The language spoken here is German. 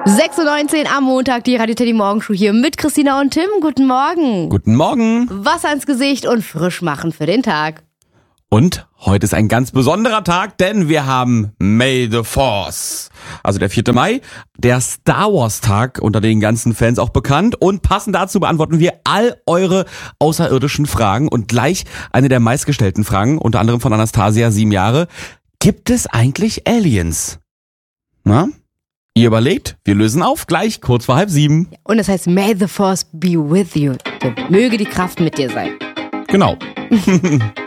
6:19 Uhr am Montag, die Radio Teddy Morgenshow hier mit Christina und Tim. Guten Morgen. Guten Morgen. Wasser ins Gesicht und frisch machen für den Tag. Und heute ist ein ganz besonderer Tag, denn wir haben May the Force. Also der 4. Mai, der Star Wars Tag, unter den ganzen Fans auch bekannt. Und passend dazu beantworten wir all eure außerirdischen Fragen. Und gleich eine der meistgestellten Fragen, unter anderem von Anastasia, 7 Jahre. Gibt es eigentlich Aliens? Na? Ihr überlegt, wir lösen auf, gleich kurz vor 6:30. Und es heißt, May the Force be with you. Möge die Kraft mit dir sein. Genau.